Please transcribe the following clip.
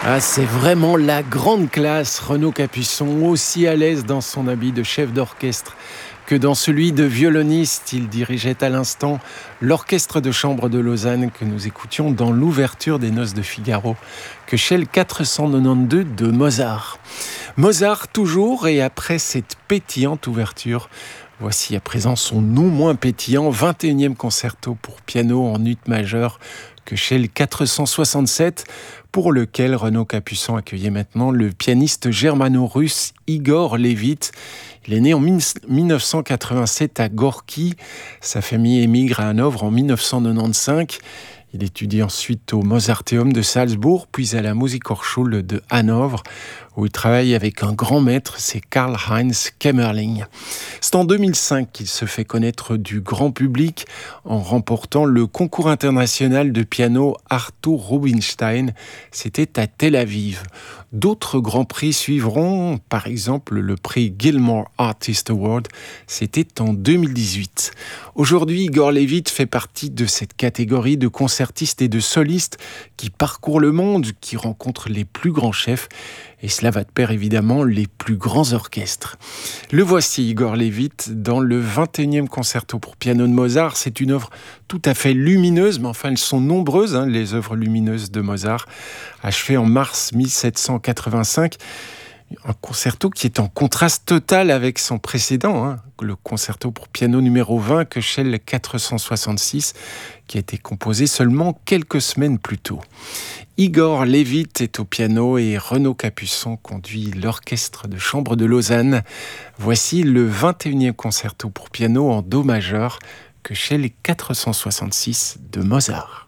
Ah, c'est vraiment la grande classe, Renaud Capuçon, aussi à l'aise dans son habit de chef d'orchestre que dans celui de violoniste. Il dirigeait à l'instant l'orchestre de chambre de Lausanne que nous écoutions dans l'ouverture des Noces de Figaro, que Shell 492 de Mozart. Mozart toujours, et après cette pétillante ouverture, voici à présent son non moins pétillant 21e concerto pour piano en ut majeur que Shell 467, pour lequel Renaud Capuçon accueillait maintenant le pianiste germano-russe Igor Levit. Il est né en 1987 à Gorki. Sa famille émigre à Hanovre en 1995. Il étudie ensuite au Mozarteum de Salzbourg, puis à la Musikhochschule de Hanovre, où il travaille avec un grand maître, c'est Karl-Heinz Kämmerling. C'est en 2005 qu'il se fait connaître du grand public en remportant le concours international de piano Arthur Rubinstein. C'était à Tel Aviv. D'autres grands prix suivront, par exemple le prix Gilmore Artist Award. C'était en 2018. Aujourd'hui, Igor Levit fait partie de cette catégorie de concertistes et de solistes qui parcourent le monde, qui rencontrent les plus grands chefs. Et cela va de pair évidemment les plus grands orchestres. Le voici, Igor Levit, dans le 21e concerto pour piano de Mozart. C'est une œuvre tout à fait lumineuse, mais enfin elles sont nombreuses, les œuvres lumineuses de Mozart, achevées en mars 1785. Un concerto qui est en contraste total avec son précédent, le concerto pour piano numéro 20 que Shell 466, qui a été composé seulement quelques semaines plus tôt. Igor Levit est au piano et Renaud Capuçon conduit l'orchestre de chambre de Lausanne. Voici le 21e concerto pour piano en do majeur que Shell 466 de Mozart.